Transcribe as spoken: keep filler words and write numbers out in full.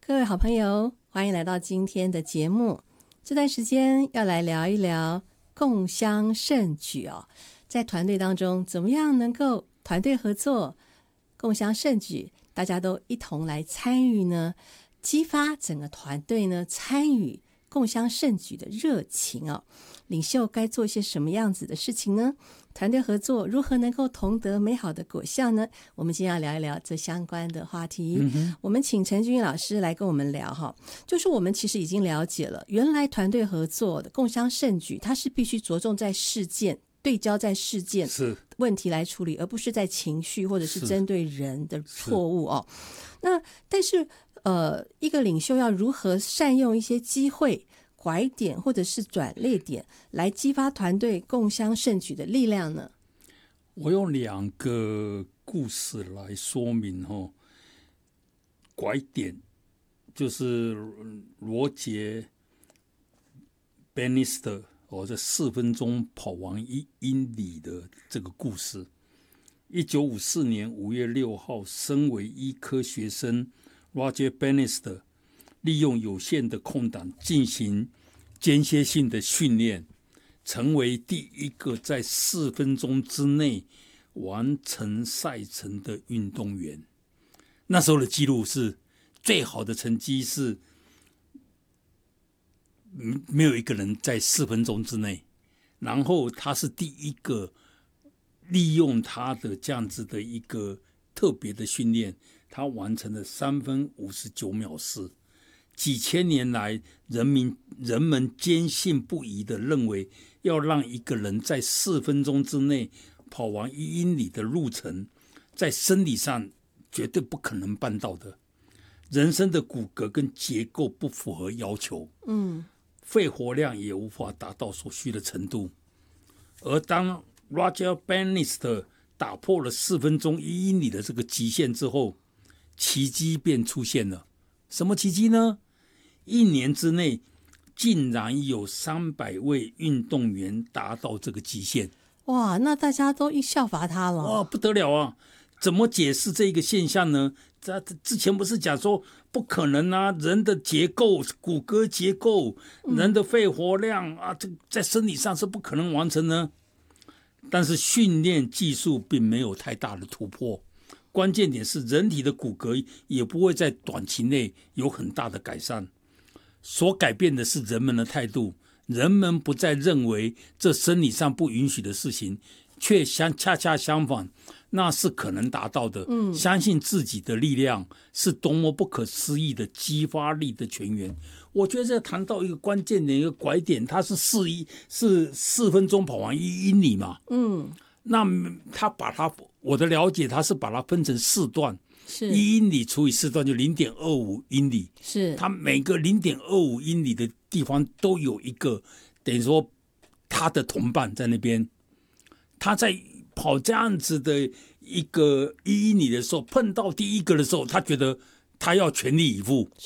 各位好朋友，欢迎来到今天的节目。这段时间要来聊一聊共襄盛举哦，在团队当中怎么样能够团队合作、共襄盛举，大家都一同来参与呢？激发整个团队呢参与共襄盛举的热情哦。领袖该做一些什么样子的事情呢？团队合作如何能够同得美好的果效呢？我们今天要聊一聊这相关的话题。嗯、我们请陈君老师来跟我们聊哈，就是我们其实已经了解了，原来团队合作的共襄盛举，它是必须着重在事件，对焦在事件问题来处理，而不是在情绪或者是针对人的错误哦。那但是呃，一个领袖要如何善用一些机会、拐点或者是转捩点来激发团队共襄盛举的力量呢？ 我用两个故事来说明哦。拐点就是罗杰 Bannister 哦，这四分钟跑完一英里的这个故事。一九五四年五月六号，身为医科学生 Roger Bannister 利用有限的空档进行间歇性的训练，成为第一个在四分钟之内完成赛程的运动员。那时候的记录是最好的成绩是没有一个人在四分钟之内，然后他是第一个利用他的这样子的一个特别的训练，他完成了三分五十九秒四。几千年来，人民人们坚信不疑的认为，要让一个人在四分钟之内跑完一英里的路程，在生理上绝对不可能办到的。人身的骨骼跟结构不符合要求，嗯，肺活量也无法达到所需的程度。而当 Roger Bannister 打破了四分钟一英里的这个极限之后，奇迹便出现了。什么奇迹呢？一年之内竟然有三百位运动员达到这个极限。 哇，那大家都一效法他了。 哇，不得了啊！怎么解释这个现象呢？之前不是讲说不可能啊，人的结构、骨骼结构、人的肺活量啊，这在生理上是不可能完成呢。但是训练技术并没有太大的突破，关键点是人体的骨骼也不会在短期内有很大的改善。所改变的是人们的态度，人们不再认为这生理上不允许的事情，却相恰恰相反，那是可能达到的。嗯，相信自己的力量是多么不可思议的激发力的泉源。我觉得这谈到一个关键的一个拐点，它是四一是四分钟跑完一英里嘛。嗯，那他把它，我的了解，他是把它分成四段。一英里除以四段就零点二五英里，是它每个零点二五英里的地方都有一个等于说他的同伴在那边。他在跑这样子的一个一英里的时候，碰到第一个的时候，他觉得他要全力以赴，